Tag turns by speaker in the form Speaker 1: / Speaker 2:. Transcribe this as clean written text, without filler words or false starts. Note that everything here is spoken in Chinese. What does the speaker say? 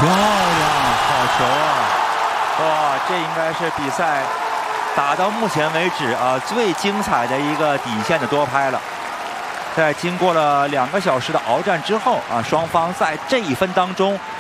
Speaker 1: 漂亮，好球啊！
Speaker 2: 哇，这应该是比赛打到目前为止最精彩的一个底线的多拍了。在经过了2个小时的鏖战之后双方在这一分当中